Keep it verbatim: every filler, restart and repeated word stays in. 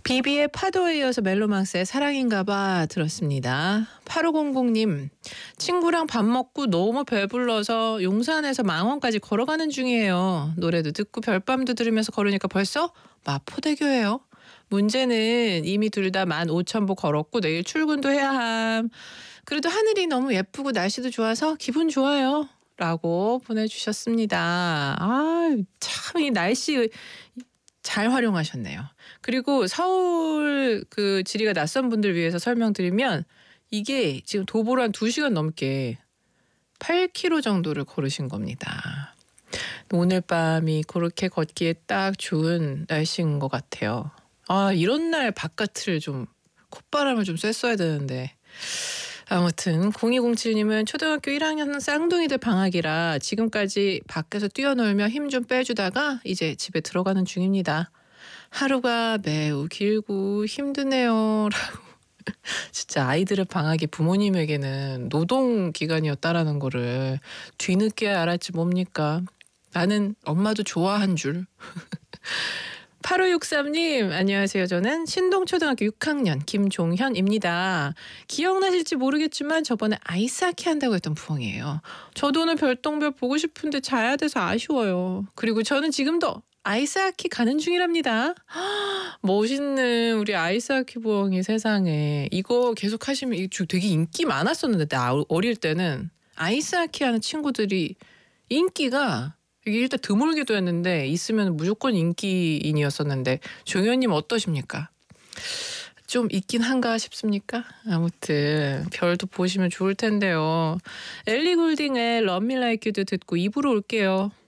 비비의 파도에 이어서 멜로망스의 사랑인가봐 들었습니다. 팔오공공님, 친구랑 밥 먹고 너무 배불러서 용산에서 망원까지 걸어가는 중이에요. 노래도 듣고 별밤도 들으면서 걸으니까 벌써 마포대교예요. 문제는 이미 둘 다 만 오천 보 걸었고 내일 출근도 해야 함. 그래도 하늘이 너무 예쁘고 날씨도 좋아서 기분 좋아요. 라고 보내주셨습니다. 아, 참 이 날씨 잘 활용하셨네요. 그리고 서울 그 지리가 낯선 분들 위해서 설명드리면 이게 지금 도보로 한 두 시간 넘게 팔 킬로미터 정도를 걸으신 겁니다. 오늘 밤이 그렇게 걷기에 딱 좋은 날씨인 것 같아요. 아, 이런 날 바깥을 좀 콧바람을 좀 쐈어야 되는데. 아무튼 공이공칠님은 초등학교 일 학년 쌍둥이들 방학이라 지금까지 밖에서 뛰어놀며 힘 좀 빼주다가 이제 집에 들어가는 중입니다. 하루가 매우 길고 힘드네요. 라고. 진짜 아이들의 방학이 부모님에게는 노동 기간이었다라는 거를 뒤늦게 알았지 뭡니까. 나는 엄마도 좋아한 줄. 팔오육삼님 안녕하세요. 저는 신동초등학교 육 학년 김종현입니다. 기억나실지 모르겠지만 저번에 아이스하키 한다고 했던 부엉이에요. 저도 오늘 별똥별 보고 싶은데 자야 돼서 아쉬워요. 그리고 저는 지금도 아이스하키 가는 중이랍니다. 멋있는 우리 아이스하키 부엉이 세상에. 이거 계속 하시면 이거 되게 인기 많았었는데 나 어릴 때는 아이스하키 하는 친구들이 인기가 이게 일단 드물기도 했는데 있으면 무조건 인기인이었었는데 종현님 어떠십니까? 좀 있긴 한가 싶습니까? 아무튼 별도 보시면 좋을 텐데요. 엘리 굴딩의 Love Me Like You도 듣고 이 부로 올게요.